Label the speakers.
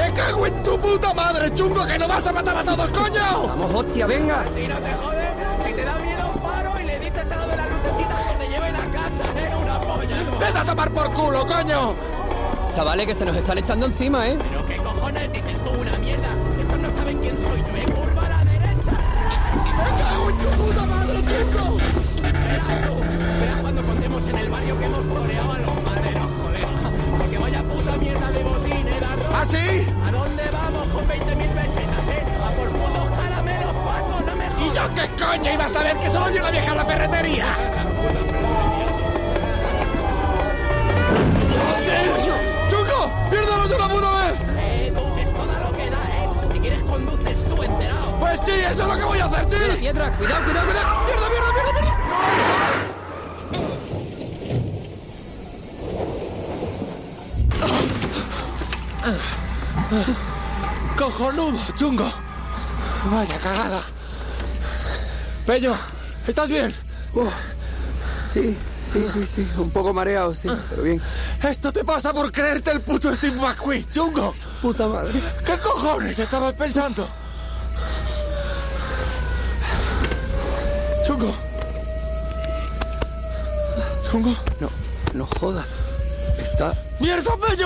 Speaker 1: ¡Me cago en tu puta madre, chungo, que no vas a matar a todos, coño!
Speaker 2: ¡Vamos, hostia, venga!
Speaker 3: Si no te jodes, si te da miedo paro y le dices a lo de las lucecitas que te lleven a casa, es una polla.
Speaker 1: ¡Vete a tomar por culo, coño!
Speaker 2: Chavales, que se nos están echando encima, ¿eh?
Speaker 3: Pero qué cojones dices tú, una mierda. Estos no saben quién soy yo, curva a la derecha.
Speaker 1: ¡Me cago en tu puta madre, chungo!
Speaker 3: Verás cuando contemos en el barrio que hemos toreado a los maderos, colega. Porque vaya puta mierda de botín, arroz.
Speaker 1: ¿Ah, sí?
Speaker 3: ¿A dónde vamos con 20.000 pesetas, A por putos caramelos, Paco, no me jodas.
Speaker 1: ¿Y yo qué coño iba a saber que solo vi una vieja en la ferretería? ¡Chungo! ¡Piérdalo de una puta vez!
Speaker 3: Tú, que es toda lo que da, Si quieres conduces tú enterado.
Speaker 1: Pues sí, esto es lo que voy a hacer, sí.
Speaker 2: Piedra, cuidado, cuidado, cuidado.
Speaker 1: ¡Mierda, mierda, mierda, mierda! ¡Cojonudo, chungo! Vaya cagada. Pello, ¿estás bien?
Speaker 2: Sí, un poco mareado, sí, pero bien.
Speaker 1: Esto te pasa por creerte el puto Steve McQueen, chungo.
Speaker 2: Puta madre.
Speaker 1: ¿Qué cojones estabas pensando? Chungo. Chungo.
Speaker 2: No jodas. Está...
Speaker 1: ¡Mierda, Pello!